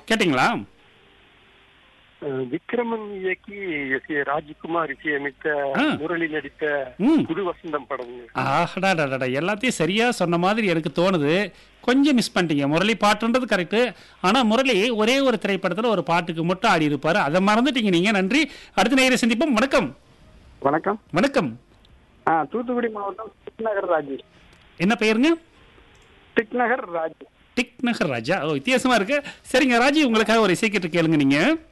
கேட்டிங்களா? விக்ரமன் இயக்கி ராஜ்குமார் இசையமைத்த ஆ. முரளி நடித்த ம். புது வசந்தம் படம். ஆஹடாடாடா, எல்லாத்தையும் சரியா சொன்ன மாதிரி எனக்கு தோணுது. கொஞ்சம் மிஸ் பண்ணிட்டீங்க. முரளி பாட்டுன்றது கரெக்டு. ஆனா முரளி ஒரே ஒரு திரைப்படத்துல ஒரு பாட்டுக்கு மட்டும் ஆடி இருப்பாரு. அதை மறந்துட்டீங்க நீங்க. நன்றி. அடுத்த நேயரை சந்திப்போம். வணக்கம். வணக்கம். வணக்கம். தூத்துக்குடி மாவட்டம் டிக்நகர் ராஜு. என்ன பெயருங்க? டிக்நகர் ராஜு. டிக் நகர் ராஜா. ஓ, வித்தியாசமா இருக்கு. சரிங்க ராஜி, உங்களுக்காக ஒரு இசைக்கிட்டு கேளுங்க நீங்க.